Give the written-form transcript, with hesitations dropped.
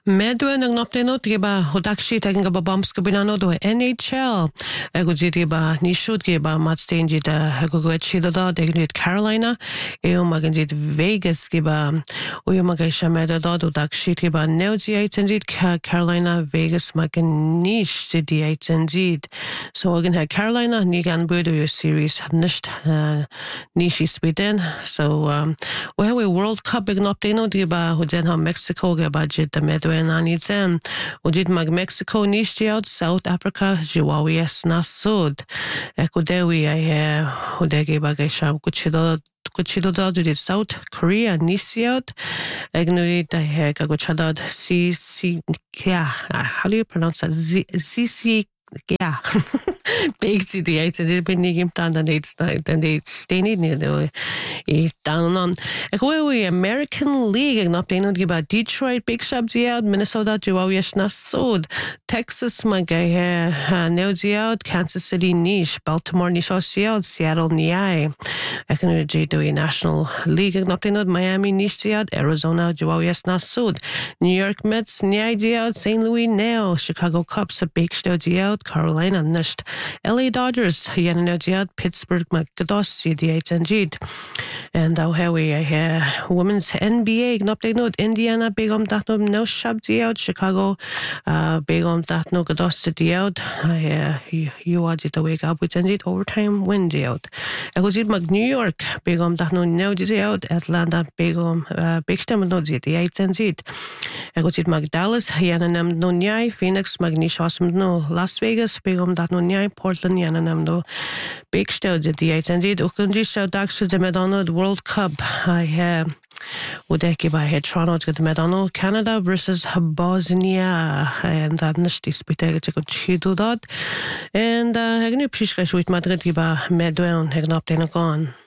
Medwen ang naplenot giba hodakshi taking gaba bumps kabinano do NHL ego giba nishut giba matstein gita ego chido da degnit Carolina eo magandit Vegas giba uyo magasha meda da hodakshi giba neozi aitzendit Carolina Vegas maganish city aitzendit so again had Carolina nigan budo your series nisht nishi Sweden so we World Cup big naplenot giba hoden ha Mexico giba jita medwen Anizem, Ujit mag Mexico nishtiout South Africa Jiwawies na sud. Ekudewi I Hudegi bagasham kuchido did South Korea nishiot. Egnurit I kaguchadad how do you pronounce that? CC yeah. Big city I said been nigim tan dan it's then they stay near the down on we American League and not playing about Detroit big shops out Minnesota Jiwawies na sud Texas magay neozi out Kansas City niche Baltimore niche out Seattle niai I can do a National League and not playing Miami niche out Arizona Jiwawies na sud New York Mets niai out St. Louis neo Chicago Cubs a big show out Carolina nisht LA Dodgers Yanadiat Pittsburgh Magados CDH and how we women's NBA gnopte note Indiana big dat no shabdi out Chicago big dat no Gados out you are it wake up with and overtime win out I was it New York big dat no out Atlanta big big stem no the and I was it Dallas Yanam no nyai Phoenix Magnishosm no Las Vegas big dat no nyai Portland yanam no big stel the and ukunji show daxes the Medonald World Cup I Udeki by head Toronto to the Medano Canada versus Bosnia and that nishti spiteg to chido dot and I knew Pishka with Madrid giba Medwen hegnop gone.